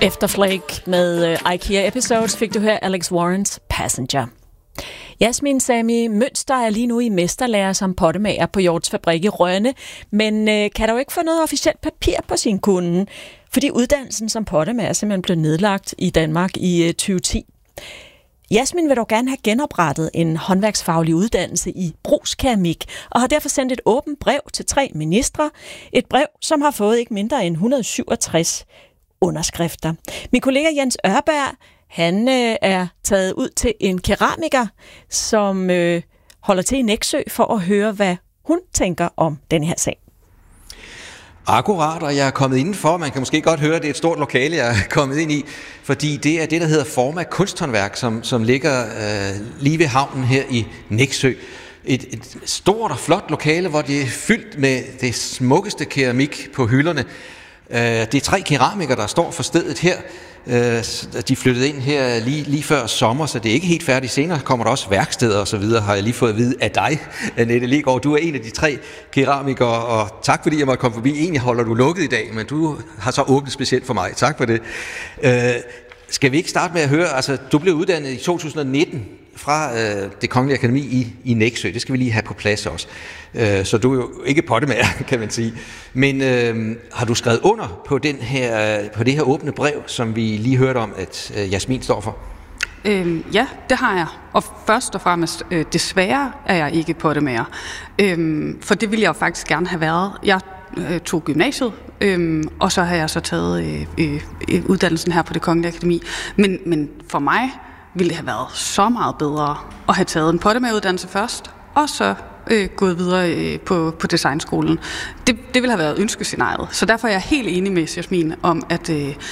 Efter Flake med IKEA Episodes fik du her Alex Warrens Passenger. Jasmin Sami Mønster er lige nu i mesterlærer som pottemager på Hjorts Fabrik i Rønne, men kan dog ikke få noget officielt papir på sin kunde, fordi uddannelsen som pottemager simpelthen blev nedlagt i Danmark i 2010. Jasmin vil dog gerne have genoprettet en håndværksfaglig uddannelse i brugskeramik, og har derfor sendt et åbent brev til 3 ministre. Et brev, som har fået ikke mindre end 167 underskrifter. Min kollega Jens Ørberg, han er taget ud til en keramiker, som holder til i Nexø for at høre, hvad hun tænker om den her sag. Akkurat, og jeg er kommet indenfor. Man kan måske godt høre, at det er et stort lokale, jeg er kommet ind i, fordi det er det, der hedder Forma Kunsthåndværk, som ligger lige ved havnen her i Nexø. Et stort og flot lokale, hvor det er fyldt med det smukkeste keramik på hylderne. Det er 3 keramikere, der står for stedet her. De flyttede ind her lige før sommer, så det er ikke helt færdigt. Senere kommer der også værksteder og så videre, har jeg lige fået at vide af dig, Annette Legaard. Du er en af de 3 keramikere, og tak fordi jeg måtte komme forbi. Egentlig holder du lukket i dag, men du har så åbnet specielt for mig. Tak for det. Skal vi ikke starte med at høre, altså du blev uddannet i 2019 fra Det Kongelige Akademi i Nexø. Det skal vi lige have på plads også. Så du er jo ikke pottemager, kan man sige. Men har du skrevet under på det her åbne brev, som vi lige hørte om, at Jasmin står for? Ja, det har jeg. Og først og fremmest, desværre er jeg ikke pottemager. For det ville jeg jo faktisk gerne have været. Jeg tog gymnasiet, og så har jeg så taget uddannelsen her på Det Kongelige Akademi. Men for mig ville det have været så meget bedre at have taget en pottemageruddannelse først, og så gået videre på designskolen. Det ville have været ønskescenariet. Så derfor er jeg helt enig med Jasmin om, at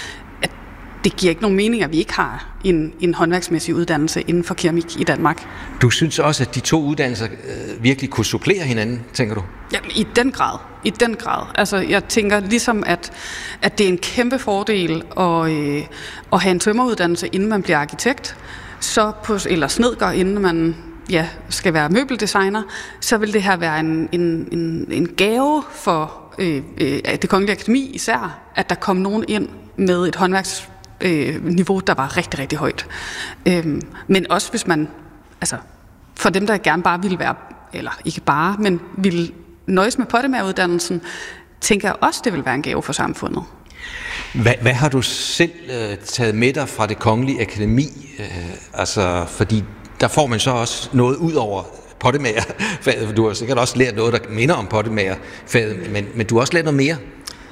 det giver ikke nogen mening, at vi ikke har en håndværksmæssig uddannelse inden for keramik i Danmark. Du synes også, at de 2 uddannelser virkelig kunne supplere hinanden, tænker du? Ja, i den grad. I den grad. Altså, jeg tænker ligesom, at det er en kæmpe fordel at have en tømreruddannelse, inden man bliver arkitekt, eller snedker, inden man skal være møbeldesigner, så vil det her være en gave for Det Kongelige Akademi især, at der kom nogen ind med et håndværksniveau, der var rigtig, rigtig højt. Men også hvis man, altså for dem, der gerne bare ville være, eller ikke bare, men ville nøjes med pottemageruddannelsen, tænker jeg også, det vil være en gave for samfundet. Hvad har du selv taget med dig fra Det Kongelige Akademi? Altså, fordi der får man så også noget ud over pottemagerfaget, for du har sikkert også lært noget, der minder om pottemagerfaget, men du har også lært noget mere?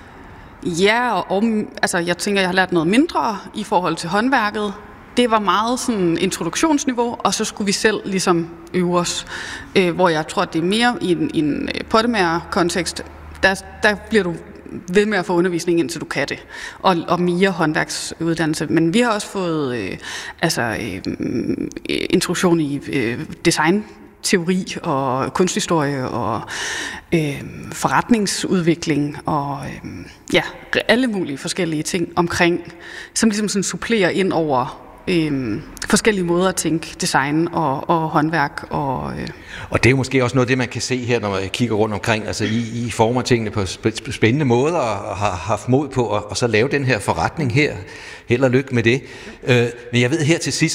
Ja, og altså, jeg tænker, jeg har lært noget mindre i forhold til håndværket. Det var meget sådan introduktionsniveau, og så skulle vi selv ligesom øve os, hvor jeg tror, at det er mere i en pottemager-kontekst. Der bliver du ved med at få undervisning, indtil du kan det, og mere håndværksuddannelse. Men vi har også fået introduktion i designteori og kunsthistorie og forretningsudvikling og alle mulige forskellige ting omkring, som ligesom sådan supplerer ind over forskellige måder at tænke design og håndværk. Og det er jo måske også noget af det, man kan se her, når man kigger rundt omkring. Altså I former tingene på spændende måder og har haft mod på at så lave den her forretning her. Held og lykke med det. Men jeg ved her til sidst,